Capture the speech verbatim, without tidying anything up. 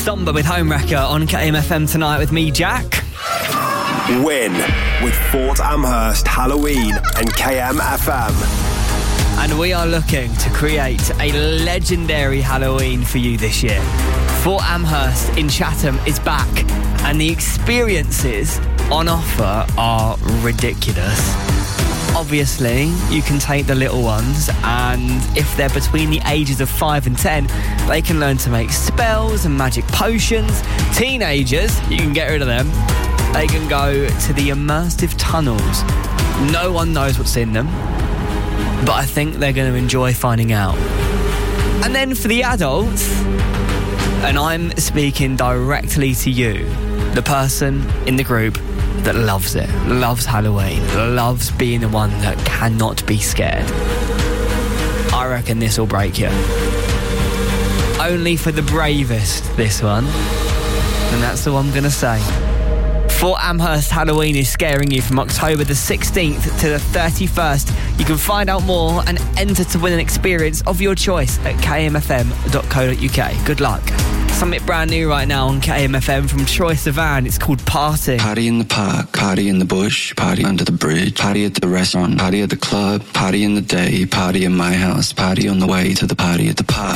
Somber with Homewrecker on K M F M tonight with me, Jack. Win with Fort Amherst Halloween and K M F M. And we are looking to create a legendary Halloween for you this year. Fort Amherst in Chatham is back, and the experiences on offer are ridiculous. Obviously, you can take the little ones, and if they're between the ages of five and ten, they can learn to make spells and magic potions. Teenagers, you can get rid of them. They can go to the immersive tunnels. No one knows what's in them, but I think they're going to enjoy finding out. And then for the adults, and I'm speaking directly to you, the person in the group that loves it, loves Halloween, loves being the one that cannot be scared. I reckon this will break you. Only for the bravest, this one. And that's all I'm going to say. Fort Amherst Halloween is scaring you from October the sixteenth to the thirty-first. You can find out more and enter to win an experience of your choice at k m f m dot co dot u k. Good luck. Something brand new right now on K M F M from Troye Sivan. It's called Party. Party in the park, party in the bush, party under the bridge, party at the restaurant, party at the club, party in the day, party in my house, party on the way to the party at the park.